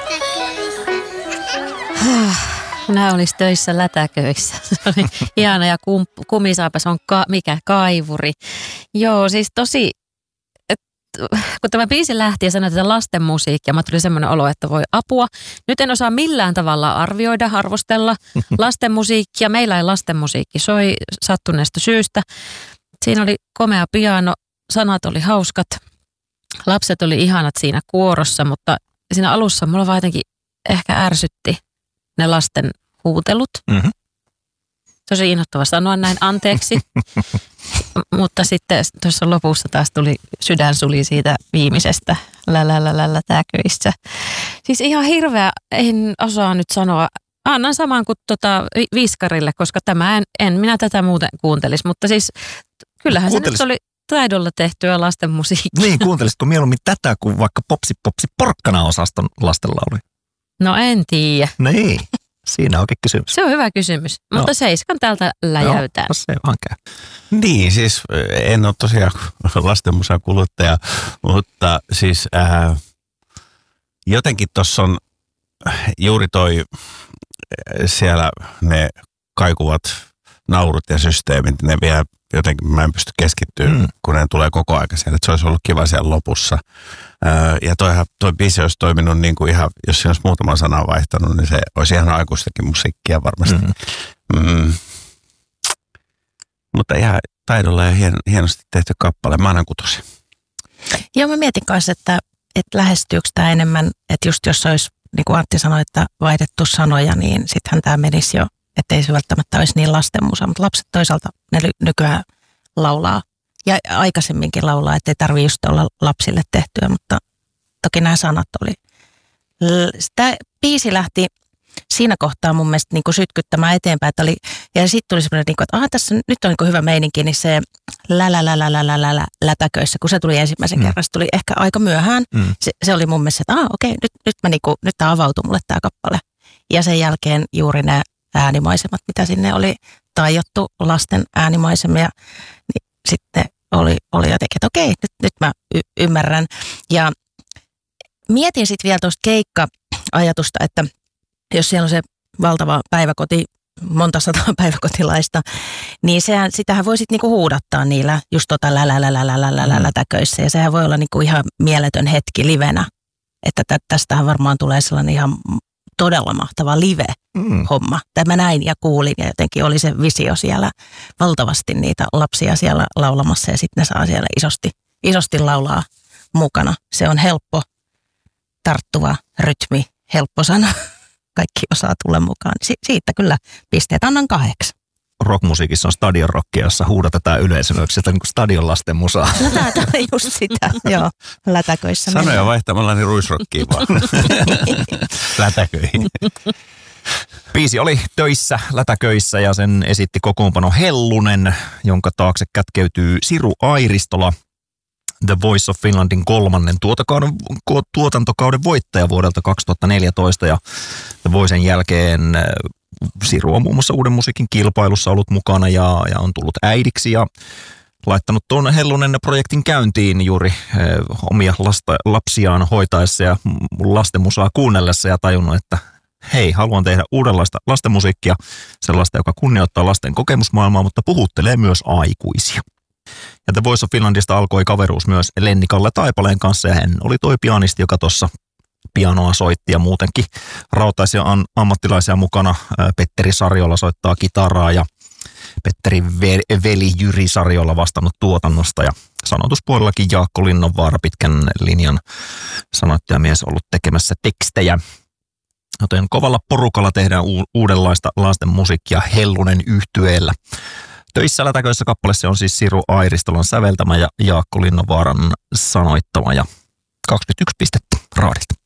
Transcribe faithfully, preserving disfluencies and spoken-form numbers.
Nämä olisi töissä lätäköissä. Se oli ihana ja kum, kumisaapas on ka, mikä kaivuri. Joo, siis tosi, et, kun tämä biisi lähti ja sanoi tätä lasten musiikkia, mä tuli semmoinen olo, että voi apua. Nyt en osaa millään tavalla arvioida, arvostella lasten musiikkia. Meillä ei lasten musiikki soi sattuneesta syystä. Siinä oli komea piano, sanat oli hauskat, lapset oli ihanat siinä kuorossa, mutta siinä alussa mulla vaan jotenkin ehkä ärsytti ne lasten huutelut. Mm-hmm. Tosi inhottava sanoa näin anteeksi, mutta sitten tuossa lopussa taas tuli sydän suli siitä viimeisestä lälälälälätäköissä. Siis ihan hirveä, en osaa nyt sanoa. Annan saman kuin tota Viskarille, koska tämä en, en minä tätä muuten kuuntelisi, mutta siis kyllähän Kuuntelis... se nyt oli taidolla tehtyä lasten musiikkia. Niin, kuuntelisitko mieluummin tätä kuin vaikka Popsi Popsi Porkkana -osaston lastenlauluja? No en tiedä. Niin, siinä onkin kysymys. Se on hyvä kysymys, no. Mutta seiskan täältä läjäytään. No, se vaan käy. Niin, siis en ole tosiaan lastenmusan kuluttaja, mutta siis ää, jotenkin tuossa on juuri toi siellä ne kaikuvat naurut ja systeemit, ne vielä jotenkin mä en pysty keskittymään, mm. kun ne tulee koko ajan siellä. Että se olisi ollut kiva siellä lopussa. Öö, ja toihan, toi biisi olisi toiminut niin kuin ihan, jos siinä olisi muutama sana vaihtanut, niin se olisi ihan aikuistakin musiikkia varmasti. Mm. Mm. Mutta ihan taidolla ja hien, hienosti tehty kappale. Mä annan kutosen. Joo, mä mietin kanssa, että, että lähestyykö tämä enemmän, että just jos olisi, niin kuin Antti sanoi, että vaihdettu sanoja, niin sittenhän tämä menisi jo, että ei se välttämättä olisi niin lastenmusa, mutta lapset toisaalta ne nykyään laulaa ja aikaisemminkin laulaa, että ei tarvitse just olla lapsille tehtyä, mutta toki nämä sanat oli. Tämä biisi lähti siinä kohtaa mun mielestä niin kuin sytkyttämään eteenpäin, että oli, ja sitten tuli semmoinen, niin kuin, että aha, tässä nyt on niin kuin hyvä meininki, niin se lälälälälälälä lätäköissä, kun se tuli ensimmäisen mm. kerran, se tuli ehkä aika myöhään. Mm. Se, se oli mun mielestä, että aha, okei, nyt, nyt, mä niin kuin, nyt tämä avautui mulle tämä kappale. Ja sen jälkeen juuri nämä äänimaisemat, mitä sinne oli tajottu, lasten äänimaisemia, niin sitten oli, oli jotenkin, että okei, nyt, nyt mä y- ymmärrän. Ja mietin sitten vielä tuosta keikka-ajatusta, että jos siellä on se valtava päiväkoti, monta sataa päiväkotilaista, niin sehän, sitähän voi sitten niinku huudattaa niillä just tota lälälälälälälälätäköissä. Ja sehän voi olla niinku ihan mieletön hetki livenä, että tästähän varmaan tulee sellainen ihan todella mahtava live-homma. Mm. Mä näin ja kuulin ja jotenkin oli se visio siellä valtavasti niitä lapsia siellä laulamassa ja sitten ne saa siellä isosti, isosti laulaa mukana. Se on helppo, tarttuva rytmi, helppo sana. Kaikki osaa tulla mukaan. Si- siitä kyllä pisteet annan kahdeksan. Rockmusiikissa on stadionrockia, jossa huudatetaan yleisöksi, että niin kuin stadion lasten musaa. No tää on just sitä, joo, lätäköissä. Sanoja mennään vaihtamalla niin ruisrockiin vaan. Lätäköihin. Biisi oli töissä, lätäköissä ja sen esitti kokoonpano Hellunen, jonka taakse kätkeytyy Siru Airistola. The Voice of Finlandin kolmannen tuotantokauden voittaja vuodelta kaksituhattaneljätoista ja The Voicen jälkeen Siru on muun muassa Uuden musiikin kilpailussa ollut mukana ja, ja on tullut äidiksi ja laittanut tuon Hellunen projektin käyntiin juuri eh, omia lasta, lapsiaan hoitaessa ja lastenmusaa kuunnellessa ja tajunnut, että hei, haluan tehdä uudenlaista lastenmusiikkia, sellaista, joka kunnioittaa lasten kokemusmaailmaa, mutta puhuttelee myös aikuisia. Ja The Voice of Finlandista alkoi kaveruus myös Lenni-Kalle Taipaleen kanssa ja hän oli toi pianisti, joka tuossa pianoa soitti ja muutenkin rautaisia ammattilaisia mukana. Petteri Sarjola soittaa kitaraa ja Petteri veli Jyri Sarjola vastannut tuotannosta ja sanotuspuolellakin Jaakko Linnonvaara pitkän linjan sanoittajamies ollut tekemässä tekstejä. Joten kovalla porukalla tehdään u- uudenlaista lasten musiikkia Hellunen yhtyeellä. Töissä lätäköissä kappaleessa on siis Siru Airistolan säveltämä ja Jaakko Linnonvaaran sanoittama ja kaksikymmentäyksi pistettä raadilta.